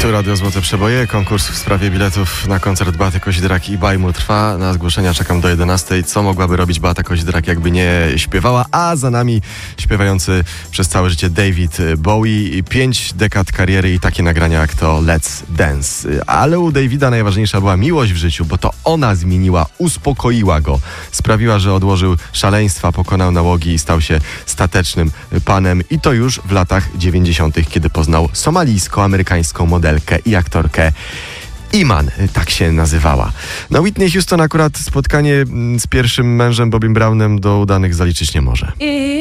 Tu Radio Złote Przeboje. Konkurs w sprawie biletów na koncert Beaty Koźdrak i Bajmu trwa. Na zgłoszenia czekam do 11. Co mogłaby robić Beata Koźdrak, jakby nie śpiewała? A za nami śpiewający przez całe życie David Bowie. 5 dekad kariery i takie nagrania jak to Let's Dance. Ale u Davida najważniejsza była miłość w życiu, bo to ona zmieniła, uspokoiła go. Sprawiła, że odłożył szaleństwa, pokonał nałogi i stał się statecznym panem. I to już w latach 90., kiedy poznał somalijsko-amerykańską modelkę i aktorkę Iman, tak się nazywała. Na Whitney Houston akurat spotkanie z pierwszym mężem Bobim Brownem do udanych zaliczyć nie może.